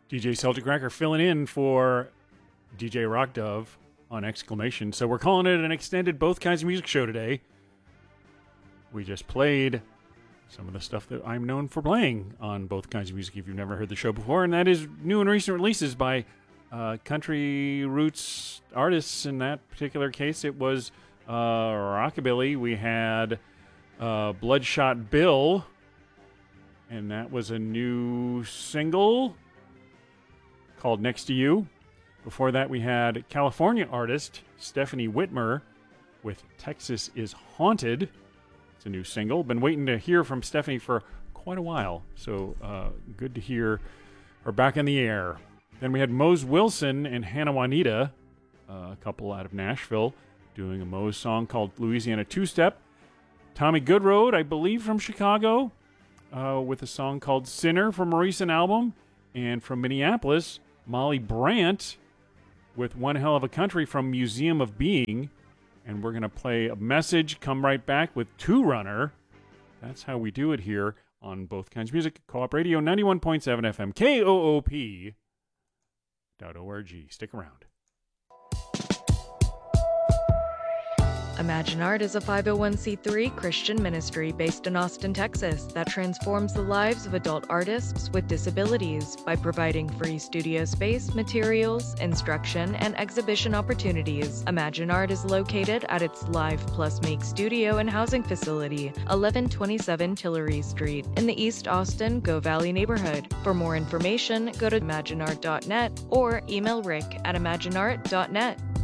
DJ Celtic Cracker filling in for DJ Rock Dove on Exclamation. So we're calling it an extended Both Kinds of Music show today. We just played some of the stuff that I'm known for playing on Both Kinds of Music if you've never heard the show before, and that is new and recent releases by country roots artists. In that particular case, it was rockabilly. We had Bloodshot Bill, and that was a new single called Next to You. Before that, we had California artist Stephanie Whitmer with Texas is Haunted. It's a new single. Been waiting to hear from Stephanie for quite a while, so good to hear her back in the air. Then we had Mose Wilson and Hannah Juanita, a couple out of Nashville, doing a Mose song called Louisiana Two-Step. Tommy Goodroad, I believe from Chicago, with a song called Sinner from a recent album. And from Minneapolis, Molly Brandt with One Hell of a Country from Museum of Being. And we're going to play a message, come right back with Two Runner. That's how we do it here on Both Kinds of Music, Co-op Radio 91.7 FM, KOOP.org. Stick around. Imagine Art is a 501c3 Christian ministry based in Austin, Texas that transforms the lives of adult artists with disabilities by providing free studio space, materials, instruction, and exhibition opportunities. Imagine Art is located at its Live Plus Make studio and housing facility, 1127 Tillery Street, in the East Austin Go Valley neighborhood. For more information, go to imagineart.net or email Rick at imagineart.net.